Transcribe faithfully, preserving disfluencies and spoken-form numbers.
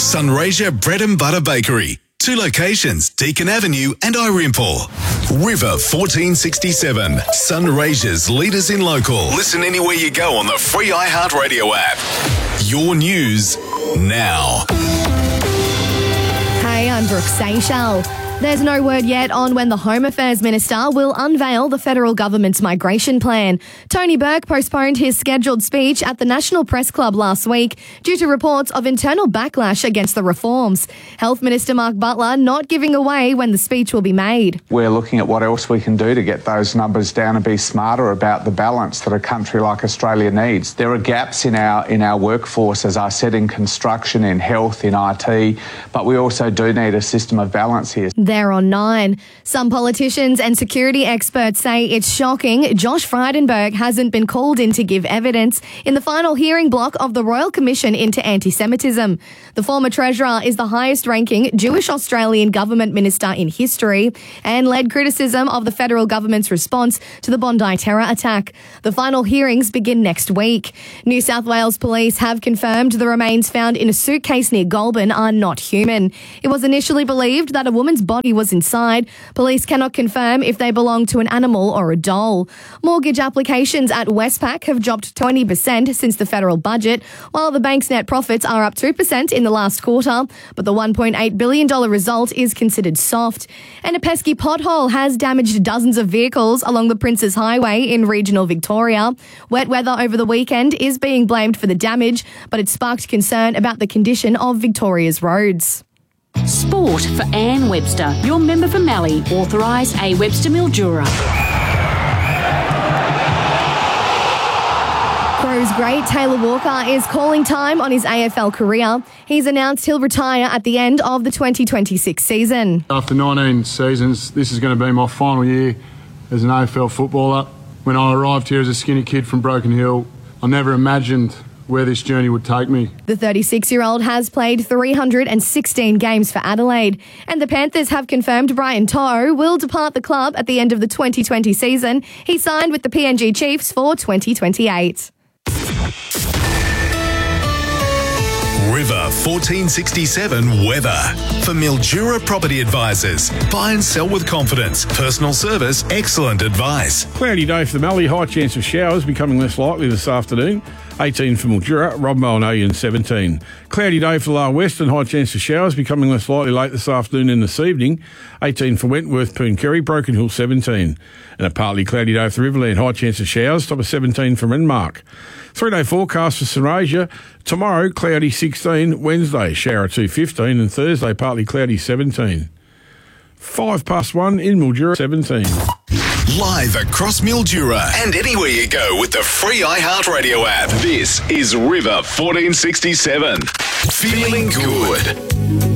Sunraysia Bread and Butter Bakery. Two locations, Deakin Avenue and Irimple. River fourteen sixty-seven, Sunraysia's leaders in local. Listen anywhere you go on the free iHeartRadio app. Your news now. Hey, I'm Brooke Seychelles. There's no word yet on when the Home Affairs Minister will unveil the federal government's migration plan. Tony Burke postponed his scheduled speech at the National Press Club last week due to reports of internal backlash against the reforms. Health Minister Mark Butler not giving away when the speech will be made. We're looking at what else we can do to get those numbers down and be smarter about the balance that a country like Australia needs. There are gaps in our in our workforce, as I said, in construction, in health, in I T, but we also do need a system of balance here. There on nine. Some politicians and security experts say it's shocking Josh Frydenberg hasn't been called in to give evidence in the final hearing block of the Royal Commission into Anti-Semitism. The former Treasurer is the highest-ranking Jewish Australian government minister in history and led criticism of the federal government's response to the Bondi terror attack. The final hearings begin next week. New South Wales police have confirmed the remains found in a suitcase near Goulburn are not human. It was initially believed that a woman's body was inside. Police cannot confirm if they belong to an animal or a doll. Mortgage applications at Westpac have dropped twenty percent since the federal budget, while the bank's net profits are up two percent in the last quarter, but the one point eight billion dollars result is considered soft. And a pesky pothole has damaged dozens of vehicles along the Princes Highway in regional Victoria. Wet weather over the weekend is being blamed for the damage, but it sparked concern about the condition of Victoria's roads. Sport for Anne Webster, your member for Mallee, authorised A Webster Mildura. Crows great Taylor Walker is calling time on his A F L career. He's announced he'll retire at the end of the twenty twenty-six season. After nineteen seasons, this is going to be my final year as an A F L footballer. When I arrived here as a skinny kid from Broken Hill, I never imagined where this journey would take me. The thirty-six-year-old has played three hundred sixteen games for Adelaide, and the Panthers have confirmed Brian To'o will depart the club at the end of the twenty twenty season. He signed with the P N G Chiefs for twenty twenty-eight. River fourteen sixty-seven weather. For Mildura Property Advisors. Buy and sell with confidence. Personal service, excellent advice. Cloudy day for the Mallee. High chance of showers becoming less likely this afternoon. eighteen for Mildura. Rob Molinarian seventeen. Cloudy day for the Lower Western. High chance of showers becoming less likely late this afternoon and this evening. eighteen for Wentworth, Pooncarie. Broken Hill seventeen. And a partly cloudy day for the Riverland. High chance of showers. Top of seventeen for Renmark. Three-day forecast for Sunraysia. Tomorrow, cloudy sixteen. Wednesday, shower two fifteen. And Thursday, partly cloudy seventeen. Five past one in Mildura seventeen. Live across Mildura and anywhere you go with the free iHeartRadio app. This is River fourteen sixty-seven. Feeling good.